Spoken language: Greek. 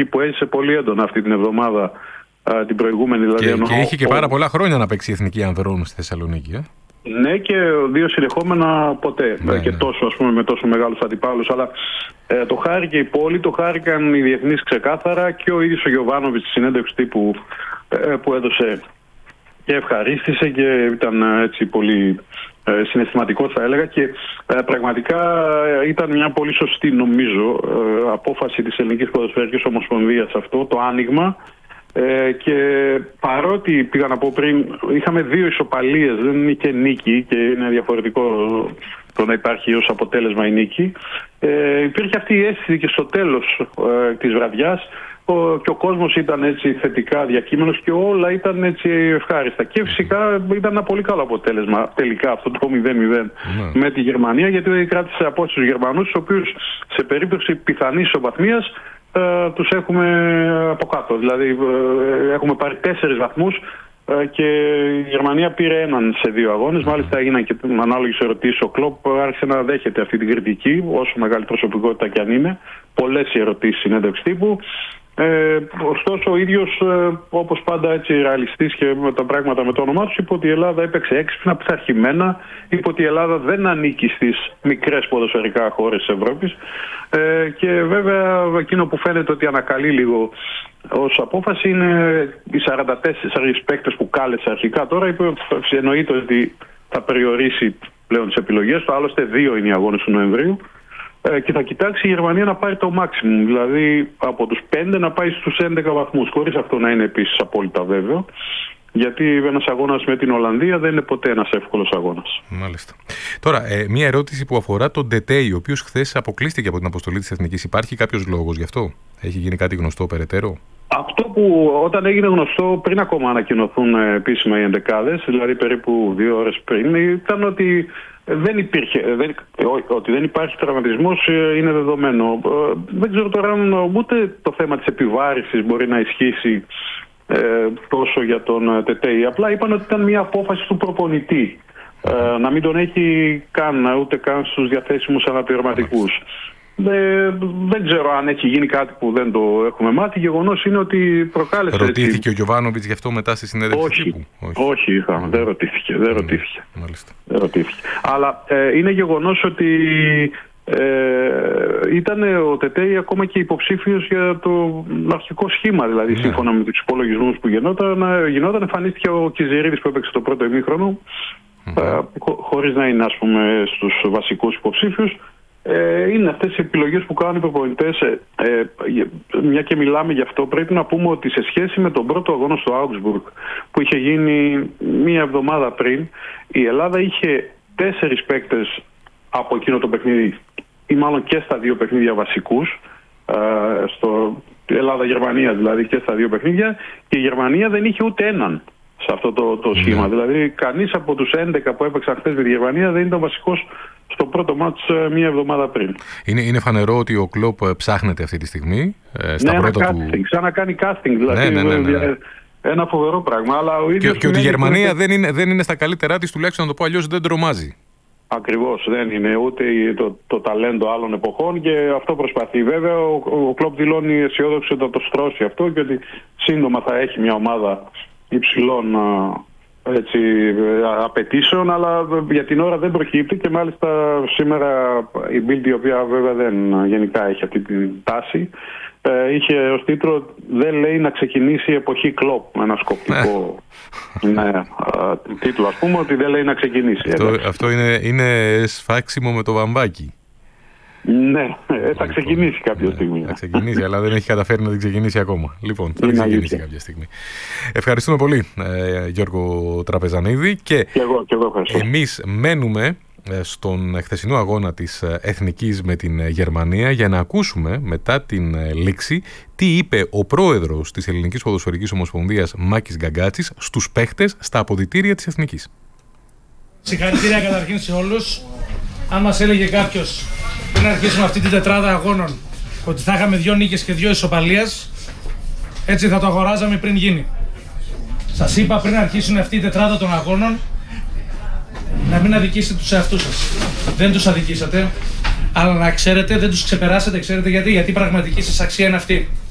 που έζησε πολύ έντονα αυτή την εβδομάδα, την προηγούμενη δηλαδή. Και είχε και πάρα πολλά χρόνια να παίξει η Εθνική Ανδρών στη Θεσσαλονίκη. Ναι, και 2 συνεχόμενα ποτέ. Και τόσο, ας πούμε, με τόσο μεγάλους αντιπάλους. Αλλά το χάρηκε η πόλη, το χάρηκαν οι διεθνείς ξεκάθαρα, και ο ίδιος ο Γιοβάνοβιτς στη συνέντευξη τύπου που έδωσε και ευχαρίστησε και ήταν έτσι πολύ συναισθηματικός, θα έλεγα, και πραγματικά ήταν μια πολύ σωστή, νομίζω, απόφαση της Ελληνικής Ποδοσφαιρικής Ομοσπονδίας αυτό, το άνοιγμα. Και παρότι πήγα να πω πριν, είχαμε 2 ισοπαλίες, δεν είχε νίκη, και είναι διαφορετικό το να υπάρχει ως αποτέλεσμα η νίκη, υπήρχε αυτή η αίσθηση και στο τέλος της βραδιάς, και ο κόσμος ήταν έτσι θετικά διακείμενος και όλα ήταν έτσι ευχάριστα. Και φυσικά ήταν ένα πολύ καλό αποτέλεσμα τελικά αυτό το 0-0 με τη Γερμανία, γιατί κράτησε από τους Γερμανούς, τους οποίους σε περίπτωση πιθανής ισοβαθμίας τους έχουμε από κάτω. Δηλαδή έχουμε πάρει 4 βαθμούς και η Γερμανία πήρε 1 σε 2 αγώνες. Μάλιστα έγιναν και ανάλογες ερωτήσεις. Ο Κλοπ άρχισε να δέχεται αυτή την κριτική, όσο μεγάλη προσωπικότητα κι αν είναι. Πολλές οι ερωτήσεις συνέντευξη τύπου. Ωστόσο ο ίδιος, όπως πάντα έτσι ρεαλιστής και με τα πράγματα με το όνομά τους, είπε ότι η Ελλάδα έπαιξε έξυπνα, πειθαρχημένα, είπε ότι η Ελλάδα δεν ανήκει στις μικρές ποδοσφαιρικά χώρες της Ευρώπης, και βέβαια εκείνο που φαίνεται ότι ανακαλεί λίγο ως απόφαση είναι οι 44 παίκτες που κάλεσε αρχικά. Τώρα είπε ότι εννοείται ότι θα περιορίσει πλέον τις επιλογές του, άλλωστε 2 είναι οι αγώνες του Νοεμβρίου. Και θα κοιτάξει η Γερμανία να πάρει το maximum, δηλαδή από τους 5 να πάει στους 11 βαθμούς, χωρίς αυτό να είναι επίσης απόλυτα βέβαιο, γιατί ένας αγώνας με την Ολλανδία δεν είναι ποτέ ένας εύκολος αγώνας. Μάλιστα. Τώρα, μία ερώτηση που αφορά τον Ντετέι, ο οποίος χθες αποκλείστηκε από την αποστολή της Εθνικής. Υπάρχει κάποιος λόγος γι' αυτό? Έχει γίνει κάτι γνωστό περαιτέρω? Αυτό που όταν έγινε γνωστό, πριν ακόμα ανακοινωθούν επίσημα οι εντεκάδες, δηλαδή περίπου 2 ώρες πριν, ήταν ότι ότι δεν υπάρχει τραυματισμός είναι δεδομένο. Δεν ξέρω τώρα αν ούτε το θέμα της επιβάρησης μπορεί να ισχύσει τόσο για τον Τετέι. Απλά είπαν ότι ήταν μια απόφαση του προπονητή να μην τον έχει ούτε καν στους διαθέσιμους αναπληρωματικούς. Δεν ξέρω αν έχει γίνει κάτι που δεν το έχουμε μάθει. Γεγονός είναι ότι προκάλεσε. Ρωτήθηκε ο Γιοβάνοβιτς γι' αυτό μετά στη συνέντευξη τύπου? Όχι, δεν ρωτήθηκε. Δεν ρωτήθηκε. Αλλά είναι γεγονός ότι ήταν ο Τετέι ακόμα και υποψήφιος για το αρχικό σχήμα. Δηλαδή, σύμφωνα με τους υπολογισμούς που γινόταν, εμφανίστηκε ο Κιζηρίδης που έπαιξε το πρώτο ημίχρονο, χωρίς να είναι, ας πούμε, στους βασικούς υποψήφιους. Είναι αυτές οι επιλογές που κάνουν οι προπονητές. Μια και μιλάμε γι' αυτό, πρέπει να πούμε ότι σε σχέση με τον πρώτο αγώνα στο Augsburg που είχε γίνει μία εβδομάδα πριν, η Ελλάδα είχε 4 παίκτες από εκείνο το παιχνίδι, ή μάλλον και στα 2 παιχνίδια βασικούς, στο Ελλάδα-Γερμανία δηλαδή, και στα 2 παιχνίδια, και η Γερμανία δεν είχε ούτε έναν σε αυτό το σχήμα. Δηλαδή κανείς από τους 11 που έπαιξαν χθες με τη Γερμανία δεν ήταν βασικός στο πρώτο μάτς μία εβδομάδα πριν. Είναι φανερό ότι ο Κλοπ ψάχνεται αυτή τη στιγμή στα πρώτα του... Ξανακάνει casting δηλαδή. Ναι. Ένα φοβερό πράγμα. Αλλά ο ίδιος και ότι η Γερμανία δεν είναι στα καλύτερά της, τουλάχιστον να το πω αλλιώς, δεν τρομάζει. Ακριβώς, δεν είναι ούτε το ταλέντο άλλων εποχών, και αυτό προσπαθεί. Βέβαια ο Κλοπ δηλώνει αισιόδοξο ότι θα το στρώσει αυτό και ότι σύντομα θα έχει μια ομάδα υψηλών απαιτήσεων, αλλά για την ώρα δεν προκύπτει, και μάλιστα σήμερα η Bild, η οποία βέβαια δεν γενικά έχει αυτή την τάση, είχε ως τίτλο «Δεν λέει να ξεκινήσει η εποχή Κλοπ», ένα σκοπτικό τίτλο, ας πούμε, ότι δεν λέει να ξεκινήσει. Αυτό είναι σφάξιμο με το βαμβάκι. Ναι, θα ξεκινήσει κάποια στιγμή. Θα ξεκινήσει, αλλά δεν έχει καταφέρει να την ξεκινήσει ακόμα. Λοιπόν, θα ξεκινήσει κάποια στιγμή. Ευχαριστούμε πολύ, Γιώργο Τραπεζανίδη. Και εγώ ευχαριστώ. Εμείς μένουμε στον χθεσινό αγώνα της Εθνικής με την Γερμανία για να ακούσουμε μετά την λήξη τι είπε ο πρόεδρος της Ελληνικής Ποδοσφαιρικής Ομοσπονδίας, Μάκης Γκαγκάτσης, στους παίχτες στα αποδυτήρια της Εθνικής. Συγχαρητήρια καταρχήν σε όλους. Αν μας έλεγε κάποιος πριν αρχίσουμε αυτή την τετράδα αγώνων ότι θα είχαμε 2 νίκες και 2 ισοπαλίες, έτσι θα το αγοράζαμε πριν γίνει. Σας είπα πριν αρχίσουν αυτή η τετράδα των αγώνων να μην αδικήσετε τους εαυτούς σας. Δεν τους αδικήσατε, αλλά να ξέρετε, δεν τους ξεπεράσετε. Ξέρετε γιατί? Γιατί η πραγματική σας αξία είναι αυτή.